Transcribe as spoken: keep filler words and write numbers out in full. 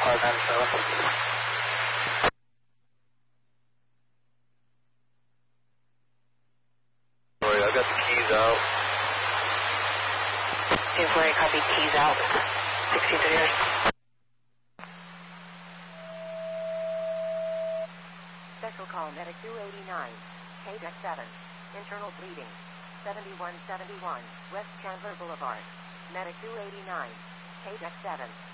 five nine seven. Sorry, I got the keys out. two four eight, copy, keys out. sixteen thirty. Special call medic two eighty-nine, K D E C seven, internal bleeding, seventy-one seventy-one, West Chandler Boulevard. Medic two eighty-nine, K D E C seven.